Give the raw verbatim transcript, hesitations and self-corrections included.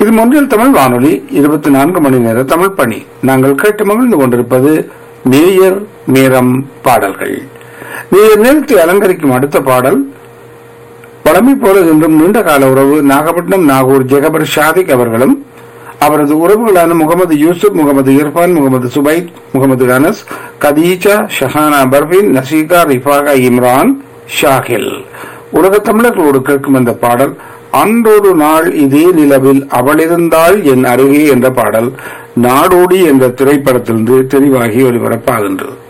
இது மொன்றியல் தமிழ் வானொலி இருபத்தி நான்கு மணி நேர தமிழ் பணி. நாங்கள் கேட்டு மகிழ்ந்து கொண்டிருப்பது நேயர் நேரம் பாடல்கள். நேயர் நேரத்தை அலங்கரிக்கும் அடுத்த பாடல் பழமை போல என்றும் நீண்ட கால உறவு நாகப்பட்டினம் நாகூர் ஜெகபர் ஷாதிக் அவர்களும் அவரது உறவுகளான முகமது யூசுப், முகமது இர்பான், முகமது சுபைத், முகமது அனஸ், கதீஜா, ஷஹானா பர்வீன், நசீகா, ரிஃபாகா, இம்ரான், ஷாகில் உலக தமிழர்களோடு கேட்கும் அந்த பாடல் அன்றொரு நாள் இதே நிலவில் அவளிருந்தாள் என் அருகே என்ற பாடல் நாடோடி என்ற திரைப்படத்திலிருந்து தெரிவாகி ஒளிபரப்பாகின்றது.